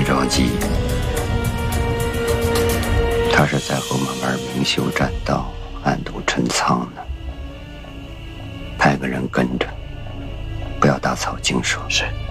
着急，他是在和我们玩明修栈道、暗度陈仓呢。派个人跟着，不要打草惊蛇。 是。